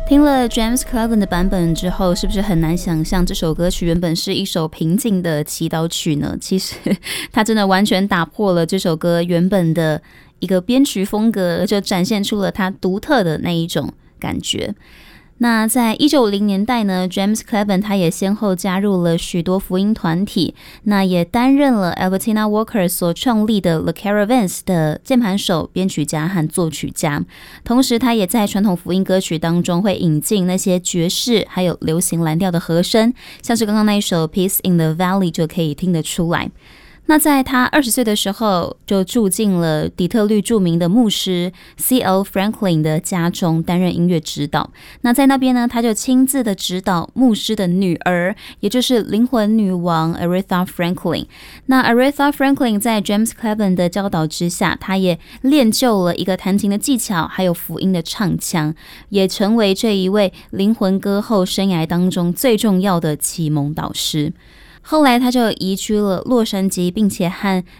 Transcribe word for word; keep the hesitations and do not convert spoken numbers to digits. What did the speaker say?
听了 James Cleveland 的版本之后，是不是很难想象这首歌曲原本是一首平静的祈祷曲呢？其实它真的完全打破了这首歌原本的一个编曲风格，就展现出了它独特的那一种感觉。那在一九五零年代呢 James Cleveland 他也先后加入了许多福音团体，那也担任了 Albertina Walker 所创立的 The Caravans 的键盘手、编曲家和作曲家。同时他也在传统福音歌曲当中会引进那些爵士还有流行蓝调的和声，像是刚刚那一首 Peace in the Valley 就可以听得出来。那在他二十岁的时候，就住进了底特律著名的牧师 C L Franklin 的家中担任音乐指导。那在那边呢，他就亲自的指导牧师的女儿，也就是灵魂女王 Aretha Franklin。那 Aretha Franklin 在 James Cleveland 的教导之下，他也练就了一个弹琴的技巧，还有福音的唱腔，也成为这一位灵魂歌后生涯当中最重要的启蒙导师。后来他就移居了洛杉矶，并且和